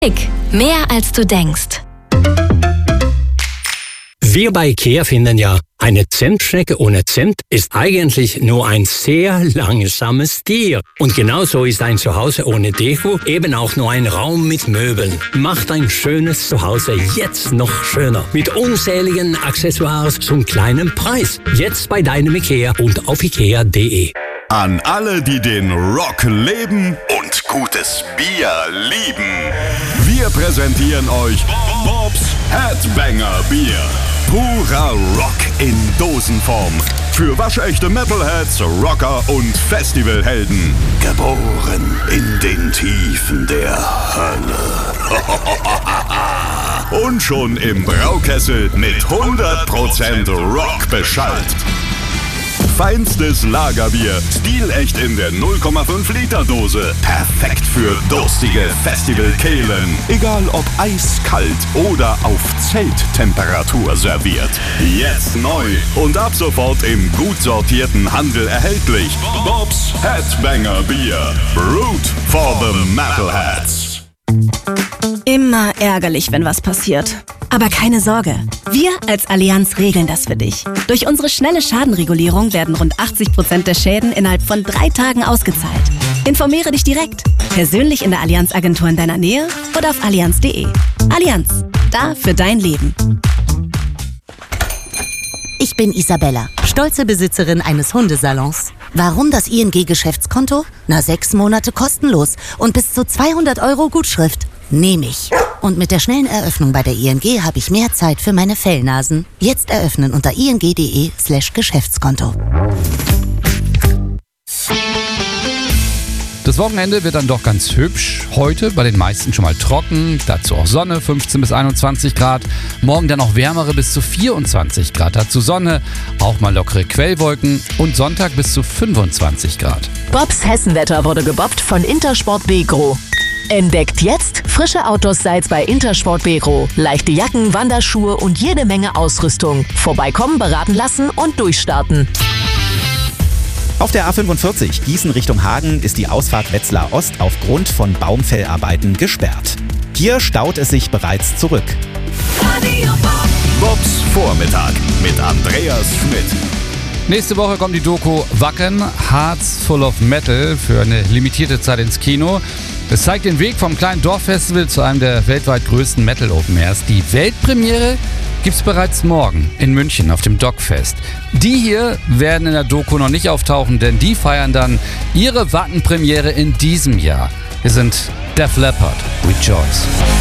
Mehr als du denkst. Wir bei IKEA finden ja, eine Zentschnecke ohne Zent ist eigentlich nur ein sehr langsames Tier. Und genauso ist ein Zuhause ohne Deko eben auch nur ein Raum mit Möbeln. Macht ein schönes Zuhause jetzt noch schöner. Mit unzähligen Accessoires zum kleinen Preis. Jetzt bei deinem IKEA und auf ikea.de. An alle, die den Rock leben und gutes Bier lieben. Wir präsentieren euch Bob's Headbanger Bier. Purer Rock in Dosenform. Für waschechte Metalheads, Rocker und Festivalhelden. Geboren in den Tiefen der Hölle. Und schon im Braukessel mit 100% Rock beschallt. Feinstes Lagerbier, stilecht in der 0,5 Liter Dose. Perfekt für durstige Festivalkehlen. Egal ob eiskalt oder auf Zelttemperatur serviert. Jetzt neu und ab sofort im gut sortierten Handel erhältlich. Bob's Headbanger Bier. Brewed for the Metalheads. Immer ärgerlich, wenn was passiert. Aber keine Sorge, wir als Allianz regeln das für dich. Durch unsere schnelle Schadenregulierung werden rund 80% der Schäden innerhalb von 3 Tagen ausgezahlt. Informiere dich direkt, persönlich in der Allianz-Agentur in deiner Nähe oder auf allianz.de. Allianz, da für dein Leben. Ich bin Isabella, stolze Besitzerin eines Hundesalons. Warum das ING-Geschäftskonto? 6 Monate kostenlos und bis zu 200 € Gutschrift. Nehme ich. Und mit der schnellen Eröffnung bei der ING habe ich mehr Zeit für meine Fellnasen. Jetzt eröffnen unter ing.de/Geschäftskonto. Das Wochenende wird dann doch ganz hübsch. Heute bei den meisten schon mal trocken, dazu auch Sonne, 15 bis 21 Grad. Morgen dann auch wärmere bis zu 24 Grad, dazu Sonne, auch mal lockere Quellwolken und Sonntag bis zu 25 Grad. Bobs Hessenwetter wurde gebobbt von Intersport Begro. Entdeckt jetzt frische Outdoor-Styles bei Intersport Begro. Leichte Jacken, Wanderschuhe und jede Menge Ausrüstung. Vorbeikommen, beraten lassen und durchstarten. Auf der A45 Gießen Richtung Hagen ist die Ausfahrt Wetzlar Ost aufgrund von Baumfellarbeiten gesperrt. Hier staut es sich bereits zurück. Bobs Vormittag mit Andreas Schmidt. Nächste Woche kommt die Doku Wacken, Hearts Full of Metal für eine limitierte Zeit ins Kino. Es zeigt den Weg vom kleinen Dorffestival zu einem der weltweit größten Metal Open Airs. Die Weltpremiere gibt's bereits morgen in München auf dem Dockfest. Die hier werden in der Doku noch nicht auftauchen, denn die feiern dann ihre Wacken-Premiere in diesem Jahr. Hier sind Def Leppard, Rejoice.